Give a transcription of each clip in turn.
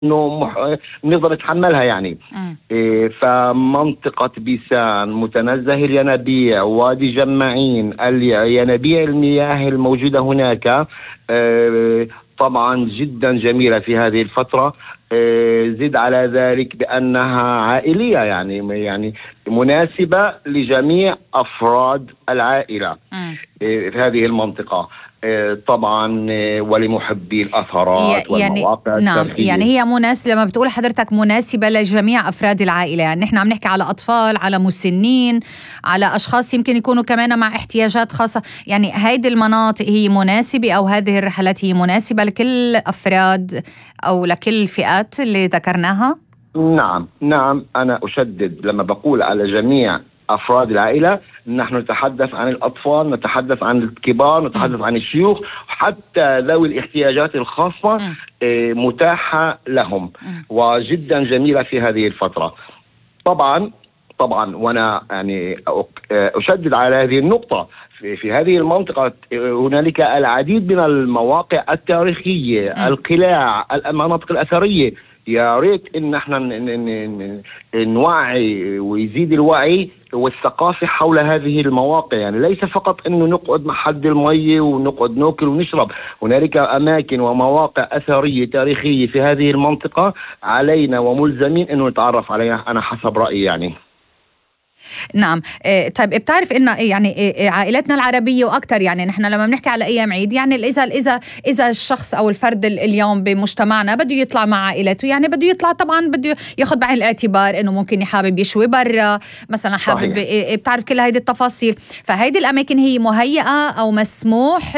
نقدر نتحملها يعني. فمنطقة بيسان، متنزه الينابيع، وادي جماعين، ينابيع المياه الموجودة هناك طبعا جدا جميلة في هذه الفترة. زد على ذلك بأنها عائلية، يعني مناسبة لجميع أفراد العائلة في هذه المنطقة طبعا، ولمحبي الأثرات والمواقع التاريخية. يعني هي مناسبة، لما بتقول حضرتك مناسبة لجميع أفراد العائلة، يعني نحن عم نحكي على أطفال، على مسنين، على أشخاص يمكن يكونوا كمان مع احتياجات خاصة. يعني هيدي المناطق هي مناسبة، أو هذه الرحلات هي مناسبة لكل أفراد أو لكل الفئات اللي ذكرناها؟ نعم أنا أشدد لما بقول على جميع أفراد العائلة. نحن نتحدث عن الأطفال، نتحدث عن الكبار، نتحدث عن الشيوخ، حتى ذوي الاحتياجات الخاصة متاحة لهم وجدا جميلة في هذه الفترة. طبعا وأنا يعني أشدد على هذه النقطة. في هذه المنطقة هنالك العديد من المواقع التاريخية، القلاع، المناطق الأثرية. يا ريت ان احنا نوعي ويزيد الوعي والثقافة حول هذه المواقع. يعني ليس فقط انه نقعد مع حد المية ونقعد ناكل ونشرب. هنالك اماكن ومواقع اثرية تاريخية في هذه المنطقة، علينا وملزمين انه نتعرف عليها، انا حسب رأيي يعني. نعم. طيب بتعرف إن يعني عائلتنا العربية وأكثر، يعني نحن لما بنحكي على أيام عيد، يعني إذا الشخص أو الفرد اليوم بمجتمعنا بده يطلع مع عائلته، يعني بده يطلع طبعا بده ياخذ بعين الاعتبار إنه ممكن حابب يشوي برا مثلا، حابب بتعرف كل هيدي التفاصيل. فهيدي الأماكن هي مهيئة أو مسموح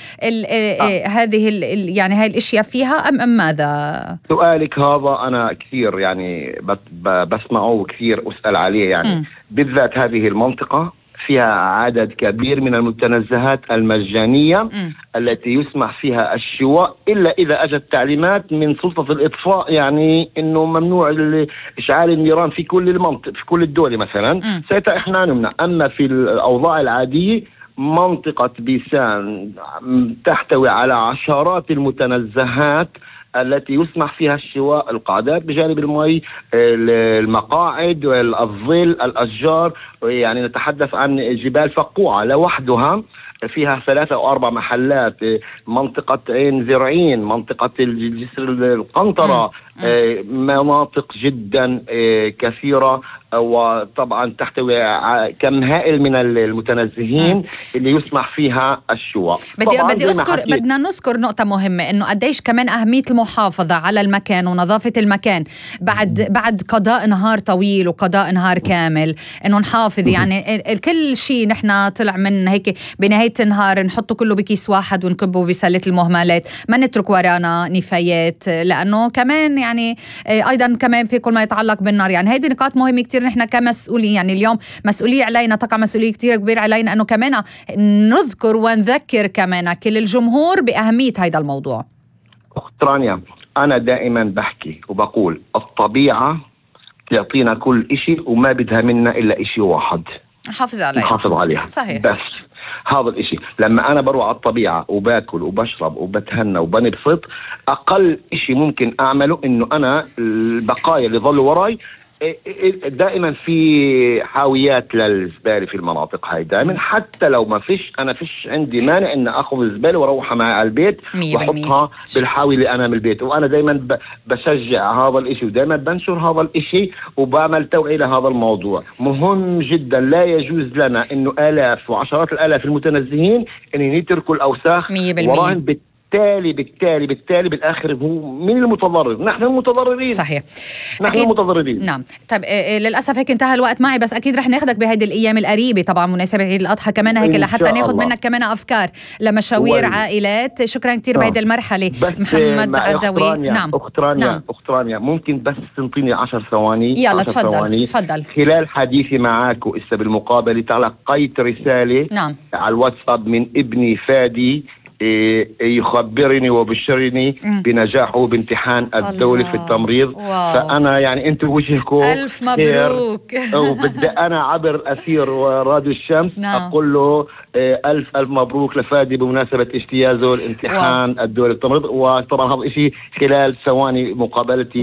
هذه يعني هاي الأشياء فيها أم ماذا؟ سؤالك هذا أنا كثير يعني بسمعه وكثير أسأل عليه. يعني بالذات هذه المنطقة فيها عدد كبير من المتنزهات المجانية التي يسمح فيها الشواء، إلا إذا أجت تعليمات من سلطة الإطفاء، يعني إنه ممنوع إشعال النيران في كل المنطقة، في كل الدول مثلا. ساعتها إحنا نمنع. أما في الأوضاع العادية منطقة بيسان تحتوي على عشرات المتنزهات التي يسمح فيها الشواء، القعدات بجانب المي، المقاعد، الظل، الأشجار. يعني نتحدث عن جبال فقوعة لوحدها فيها 3 أو 4 محلات، منطقة عين زرعين، منطقة الجسر القنطرة، مناطق جدا كثيرة، وطبعا تحتوي كم هائل من المتنزهين اللي يسمح فيها الشواء. بدنا نذكر نقطة مهمة، إنه قديش كمان أهمية المحافظة على المكان ونظافة المكان بعد قضاء نهار طويل وقضاء نهار كامل، إنه نحافظ. يعني كل شيء نحن طلع من هيك بنهاية النهار نحطه كله بكيس واحد ونكبه بسلة المهملات، ما نترك ورانا نفايات، لأنه كمان يعني أيضا كمان في كل ما يتعلق بالنار. يعني هيدي نقاط مهمة كتير. نحن كمسؤولين يعني اليوم مسؤولية علينا، تقع مسؤولية كتير كبيرة علينا أنه كمان نذكر ونذكر كمان كل الجمهور بأهمية هذا الموضوع. أخت رانيا، أنا دائما بحكي وبقول الطبيعة تعطينا كل إشي وما بدها منا إلا إشي واحد، نحافظ عليها. صحيح. بس هذا الاشي لما انا بروح على الطبيعة وباكل وبشرب وبتهنى وبنبسط، اقل اشي ممكن اعمله انه انا البقايا اللي ظلوا وراي. دائما في حاويات للزبالة في المناطق هاي دائما، حتى لو ما فيش، انا فيش عندي مانع ان اخذ الزبالة واروحها معي على البيت واحطها بالحاوي اللي انا من البيت. وانا دائما بشجع هذا الاشي ودائما بنشر هذا الاشي وبعمل توعية لهذا الموضوع. مهم جدا، لا يجوز لنا انه آلاف وعشرات الآلاف المتنزهين ان يتركوا الاوساخ وراهم. بالتالي بالآخر هو من المتضرر؟ نحن المتضررين. صحيح، نحن المتضررين. نعم. طيب للأسف هيك انتهى الوقت معي، بس أكيد رح ناخدك بهيدي الأيام القريبة طبعا مناسبة عيد الأضحى كمان هيك لحتى ناخد منك كمان أفكار لمشاوير عائلات. شكرا كتير بهيدي المرحلة محمد عدوي. نعم. أخت رانيا ممكن بس تنطيني 10 ثواني؟ يلا تفضل. خلال حديثي معك وإسا بالمقابلة تلقيت رسالة على الواتساب من ابني فادي يخبرني وبشرني بنجاحه بامتحان الدولي في التمريض. فأنا يعني أنتم وجهكم ألف مبروك. وبدي أنا عبر أثير راديو الشمس أقول له ألف مبروك لفادي بمناسبة اجتيازه الامتحان الدولي في التمريض. وطبعا هذا الشيء خلال ثواني مقابلتي